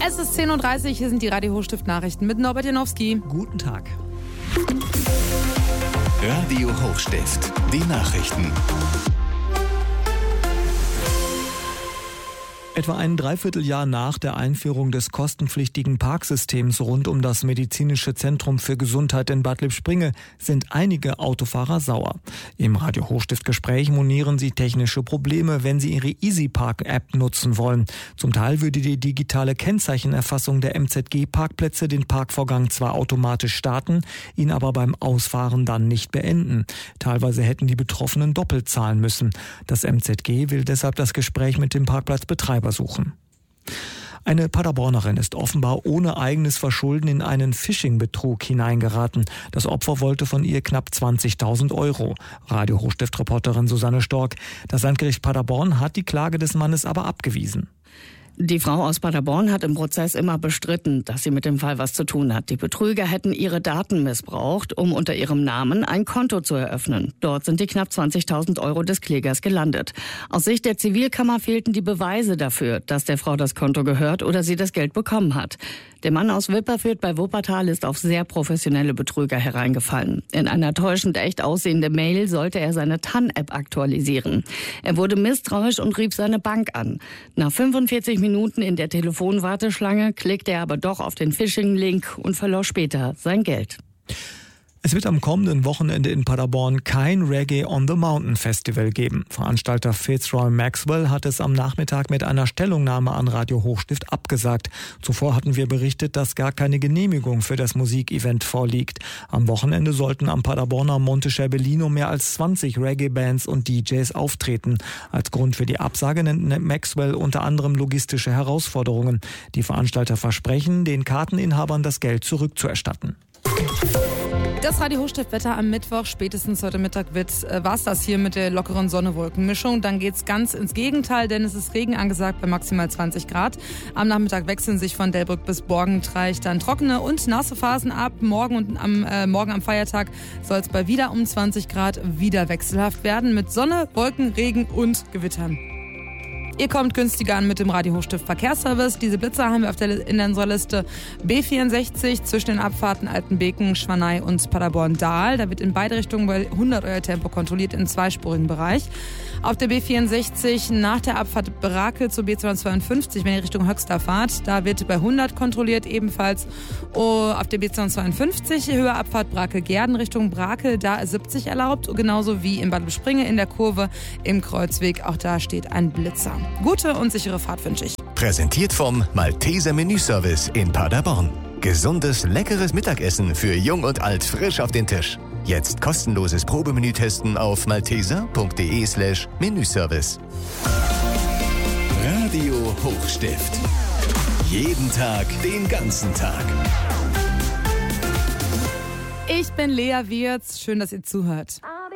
Es ist 10.30 Uhr, hier sind die Radio Hochstift-Nachrichten mit Norbert Janowski. Guten Tag. Radio Hochstift, die Nachrichten. Etwa ein Dreivierteljahr nach der Einführung des kostenpflichtigen Parksystems rund um das Medizinische Zentrum für Gesundheit in Bad Lippspringe sind einige Autofahrer sauer. Im Radio Hochstift-Gespräch monieren sie technische Probleme, wenn sie ihre EasyPark-App nutzen wollen. Zum Teil würde die digitale Kennzeichenerfassung der MZG-Parkplätze den Parkvorgang zwar automatisch starten, ihn aber beim Ausfahren dann nicht beenden. Teilweise hätten die Betroffenen doppelt zahlen müssen. Das MZG will deshalb das Gespräch mit dem Parkplatzbetreiber suchen. Eine Paderbornerin ist offenbar ohne eigenes Verschulden in einen Phishing-Betrug hineingeraten. Das Opfer wollte von ihr knapp 20.000 Euro. Radio Hochstift-Reporterin Susanne Stork. Das Landgericht Paderborn hat die Klage des Mannes aber abgewiesen. Die Frau aus Paderborn hat im Prozess immer bestritten, dass sie mit dem Fall was zu tun hat. Die Betrüger hätten ihre Daten missbraucht, um unter ihrem Namen ein Konto zu eröffnen. Dort sind die knapp 20.000 Euro des Klägers gelandet. Aus Sicht der Zivilkammer fehlten die Beweise dafür, dass der Frau das Konto gehört oder sie das Geld bekommen hat. Der Mann aus Wipperfürth bei Wuppertal ist auf sehr professionelle Betrüger hereingefallen. In einer täuschend echt aussehende Mail sollte er seine TAN-App aktualisieren. Er wurde misstrauisch und rief seine Bank an. Nach 45 Minuten in der Telefonwarteschlange klickte er aber doch auf den Phishing-Link und verlor später sein Geld. Es wird am kommenden Wochenende in Paderborn kein Reggae on the Mountain Festival geben. Veranstalter Fitzroy Maxwell hat es am Nachmittag mit einer Stellungnahme an Radio Hochstift abgesagt. Zuvor hatten wir berichtet, dass gar keine Genehmigung für das Musikevent vorliegt. Am Wochenende sollten am Paderborner Monte Scherbellino mehr als 20 Reggae-Bands und DJs auftreten. Als Grund für die Absage nennt Maxwell unter anderem logistische Herausforderungen. Die Veranstalter versprechen, den Karteninhabern das Geld zurückzuerstatten. Das Radio Hochstift-Wetter am Mittwoch, spätestens heute Mittag war's das hier mit der lockeren Sonne-Wolken-Mischung. Dann geht's ganz ins Gegenteil, denn es ist Regen angesagt bei maximal 20 Grad. Am Nachmittag wechseln sich von Delbrück bis Borgentreich dann trockene und nasse Phasen ab. Morgen am Feiertag soll es bei wieder um 20 Grad wieder wechselhaft werden mit Sonne, Wolken, Regen und Gewittern. Ihr kommt günstiger an mit dem Radio Hochstift Verkehrsservice. Diese Blitzer haben wir in unserer Liste B64 zwischen den Abfahrten Altenbeken, Schwanei und Paderborn-Dahl. Da wird in beide Richtungen bei 100 Euro Tempo kontrolliert im zweispurigen Bereich. Auf der B64 nach der Abfahrt Brakel zur B252, wenn ihr Richtung Höxter fahrt, da wird bei 100 kontrolliert ebenfalls. Auf der B252 Höhe Abfahrt Brakel-Gerden Richtung Brakel, da ist 70 erlaubt, genauso wie in Bad Lippspringe in der Kurve im Kreuzweg, auch da steht ein Blitzer. Gute und sichere Fahrt wünsche ich. Präsentiert vom Malteser Menüservice in Paderborn. Gesundes, leckeres Mittagessen für Jung und Alt frisch auf den Tisch. Jetzt kostenloses Probemenü testen auf malteser.de/Menüservice. Radio Hochstift. Jeden Tag, den ganzen Tag. Ich bin Lea Wirz. Schön, dass ihr zuhört.